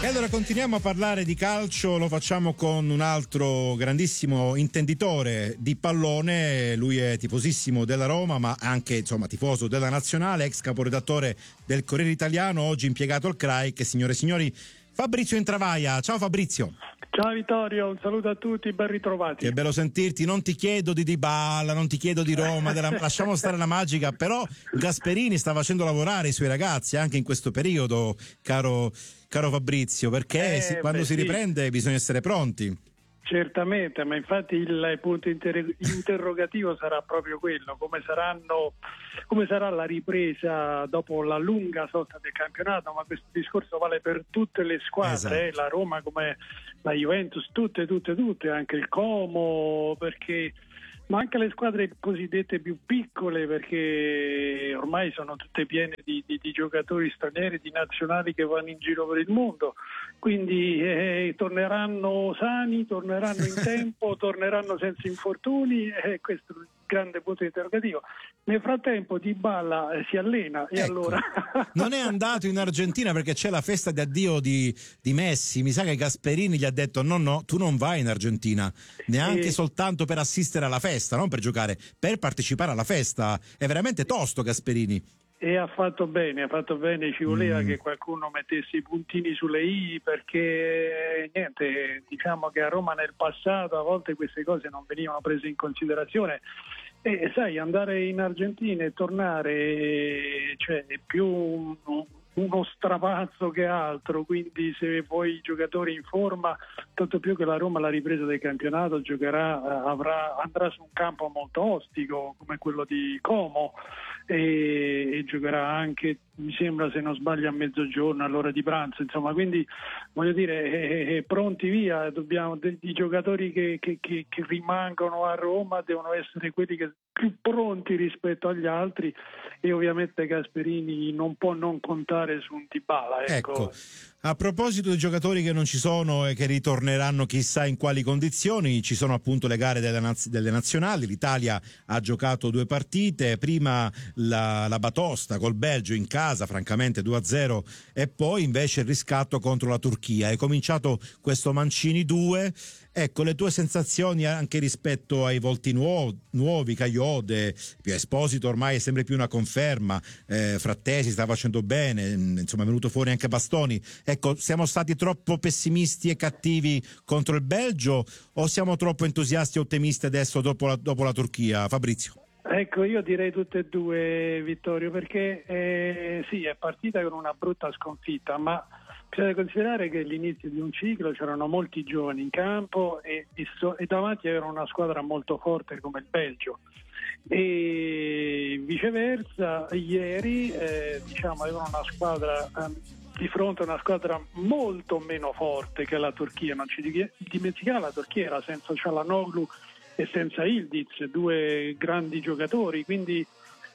E allora continuiamo a parlare di calcio, lo facciamo con un altro grandissimo intenditore di pallone. Lui è tifosissimo della Roma, ma anche tifoso della Nazionale, ex caporedattore del Corriere Italiano, oggi impiegato al CRAIC. Signore e signori, Fabrizio Intravaglia. Ciao Fabrizio. Ciao Vittorio, un saluto a tutti, ben ritrovati. Che bello sentirti. Non ti chiedo di Dybala, non ti chiedo di Roma, lasciamo stare la magica, però Gasperini sta facendo lavorare i suoi ragazzi anche in questo periodo, caro Fabrizio, perché quando si riprende bisogna essere pronti. Certamente, ma infatti il punto interrogativo sarà proprio quello, come sarà la ripresa dopo la lunga sosta del campionato, ma questo discorso vale per tutte le squadre, esatto. La Roma come la Juventus, tutte, anche il Como, ma anche le squadre cosiddette più piccole, perché ormai sono tutte piene di giocatori stranieri, di nazionali che vanno in giro per il mondo, quindi torneranno sani, torneranno in tempo, torneranno senza infortuni, questo è il grande punto interrogativo. Nel frattempo Dybala si allena e allora non è andato in Argentina perché c'è la festa di addio di Messi. Mi sa che Gasperini gli ha detto no, tu non vai in Argentina neanche soltanto per assistere alla festa, non per giocare, per partecipare alla festa. È veramente tosto Gasperini. E ha fatto bene, ci voleva che qualcuno mettesse i puntini sulle i, perché niente, diciamo che a Roma nel passato a volte queste cose non venivano prese in considerazione. E sai, andare in Argentina e tornare, cioè, è più uno strapazzo che altro, quindi se poi i giocatori in forma, tanto più che la Roma alla ripresa del campionato andrà su un campo molto ostico come quello di Como e giocherà anche, mi sembra, se non sbaglio, a mezzogiorno, all'ora di pranzo, insomma, quindi voglio dire, pronti via, i giocatori che rimangono a Roma devono essere quelli che più pronti rispetto agli altri, e ovviamente Gasperini non può non contare su un Dybala. Ecco. A proposito di giocatori che non ci sono e che ritorneranno chissà in quali condizioni, ci sono appunto le gare delle nazionali. L'Italia ha giocato 2 partite, prima la batosta col Belgio in casa, francamente 2-0, e poi invece il riscatto contro la Turchia. È cominciato questo Mancini 2. Ecco, le tue sensazioni anche rispetto ai volti nuovi, Kayode, Esposito ormai è sempre più una conferma, Frattesi sta facendo bene, insomma è venuto fuori anche Bastoni. Ecco, siamo stati troppo pessimisti e cattivi contro il Belgio o siamo troppo entusiasti e ottimisti adesso dopo la Turchia, Fabrizio? Ecco, io direi tutte e due, Vittorio, perché sì, è partita con una brutta sconfitta, ma bisogna considerare che all'inizio di un ciclo c'erano molti giovani in campo e davanti avevano una squadra molto forte come il Belgio, e viceversa ieri avevano una squadra di fronte a una squadra molto meno forte che la Turchia. Non ci dimentichiamo, la Turchia era senza Çalhanoğlu e senza Ildiz, 2 grandi giocatori, quindi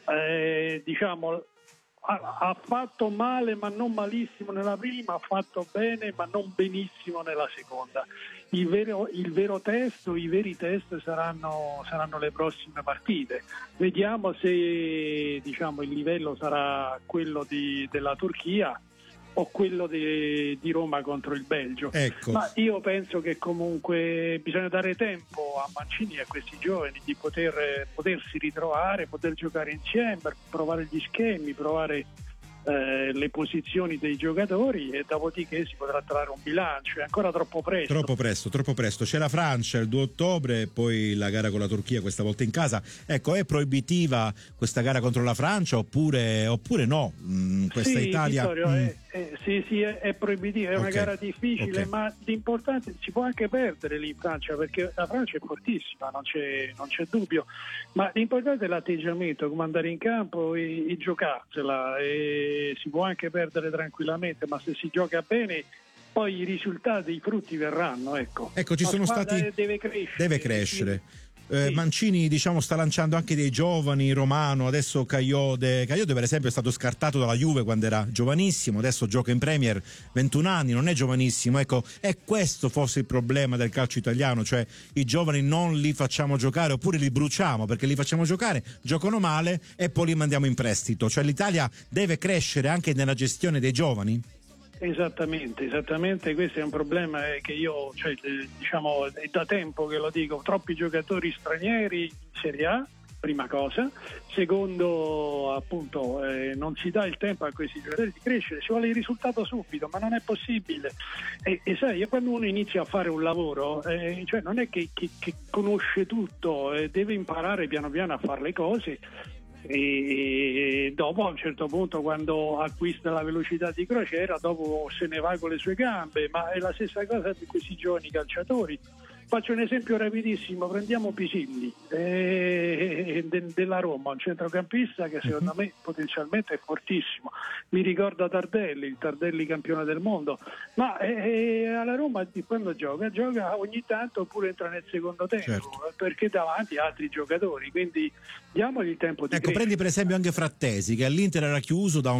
ha fatto male ma non malissimo nella prima, ha fatto bene ma non benissimo nella seconda. I veri test saranno le prossime partite. Vediamo se il livello sarà quello della Turchia o quello di Roma contro il Belgio. Ecco. Ma io penso che comunque bisogna dare tempo a Mancini e a questi giovani di potersi ritrovare, poter giocare insieme, provare gli schemi, provare le posizioni dei giocatori, e dopodiché si potrà trovare un bilancio. È ancora troppo presto. Troppo presto. C'è la Francia il 2 ottobre, poi la gara con la Turchia, questa volta in casa. Ecco, è proibitiva questa gara contro la Francia oppure no? Questa sì, Vittorio, sì, è proibitiva, è una gara difficile, ma l'importante, si può anche perdere lì in Francia, perché la Francia è fortissima, non c'è dubbio, ma l'importante è l'atteggiamento, come andare in campo e giocarsela, e si può anche perdere tranquillamente, ma se si gioca bene poi i risultati, i frutti verranno. Ecco, ci sono stati, deve crescere. Sì. Mancini sta lanciando anche dei giovani, Romano, adesso Kayode per esempio è stato scartato dalla Juve quando era giovanissimo, adesso gioca in Premier, 21 anni, non è giovanissimo. Ecco, è questo forse il problema del calcio italiano, cioè i giovani non li facciamo giocare, oppure li bruciamo perché li facciamo giocare, giocano male e poi li mandiamo in prestito. Cioè l'Italia deve crescere anche nella gestione dei giovani? Esattamente, questo è un problema che io, diciamo, è da tempo che lo dico, troppi giocatori stranieri in Serie A, prima cosa. Secondo, appunto, non si dà il tempo a questi giocatori di crescere, si vuole il risultato subito, ma non è possibile. E sai, quando uno inizia a fare un lavoro, non è che conosce tutto, deve imparare piano piano a fare le cose. E dopo, a un certo punto, quando acquista la velocità di crociera, dopo se ne va con le sue gambe. Ma è la stessa cosa di questi giovani calciatori. Faccio un esempio rapidissimo, prendiamo Pisilli della Roma, un centrocampista che secondo me potenzialmente è fortissimo. Mi ricorda il Tardelli campione del mondo, ma alla Roma quando gioca ogni tanto, oppure entra nel secondo tempo, certo, perché davanti a altri giocatori, quindi diamogli il tempo di crescere. Prendi per esempio anche Frattesi, che all'Inter era chiuso da